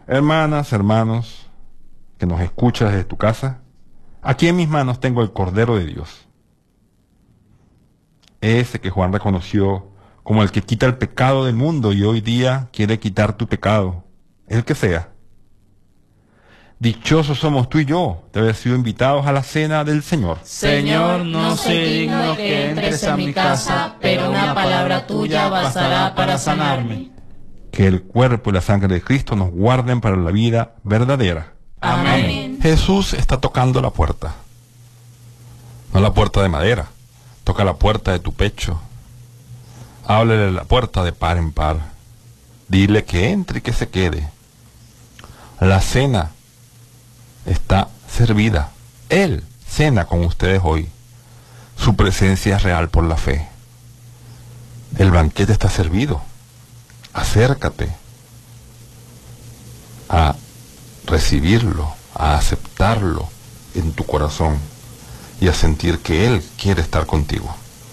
Hermanas, hermanos, que nos escuchas desde tu casa, aquí en mis manos tengo el Cordero de Dios. Ese que Juan reconoció como el que quita el pecado del mundo y hoy día quiere quitar tu pecado, el que sea. Dichosos somos tú y yo de haber sido invitados a la cena del Señor. Señor, no soy digno que entres a mi casa, pero una palabra tuya bastará para sanarme. Que el cuerpo y la sangre de Cristo nos guarden para la vida verdadera. Amén. Jesús está tocando la puerta. No la puerta de madera. Toca la puerta de tu pecho. Háblele a la puerta de par en par. Dile que entre y que se quede. La cena está servida. Él cena con ustedes hoy. Su presencia es real por la fe. El banquete está servido. Acércate a recibirlo, a aceptarlo en tu corazón y a sentir que Él quiere estar contigo.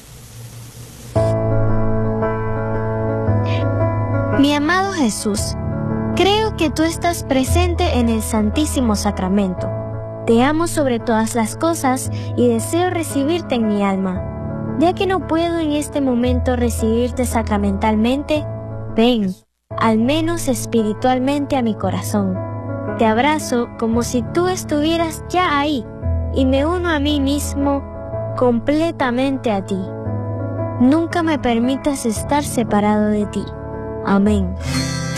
Mi amado Jesús, creo que tú estás presente en el Santísimo Sacramento. Te amo sobre todas las cosas y deseo recibirte en mi alma. Ya que no puedo en este momento recibirte sacramentalmente, ven, al menos espiritualmente, a mi corazón. Te abrazo como si tú estuvieras ya ahí y me uno a mí mismo completamente a ti. Nunca me permitas estar separado de ti. Amén.